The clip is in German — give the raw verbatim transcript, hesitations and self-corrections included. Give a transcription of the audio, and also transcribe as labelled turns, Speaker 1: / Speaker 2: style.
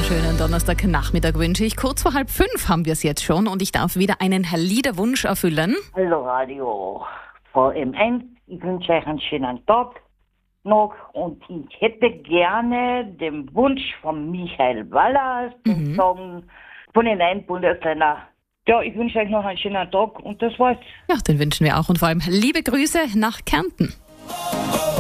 Speaker 1: Schönen Donnerstagnachmittag wünsche ich. Kurz vor halb fünf haben wir es jetzt schon und ich darf wieder einen Liederwunsch erfüllen.
Speaker 2: Hallo Radio V M eins, ich wünsche euch einen schönen Tag noch und ich hätte gerne den Wunsch von Michael Waller zum
Speaker 1: Mhm.
Speaker 2: Song von den neuen Bundesländern. Ja, ich wünsche euch noch einen schönen Tag und das war's.
Speaker 1: Ja, den wünschen wir auch und vor allem liebe Grüße nach Kärnten.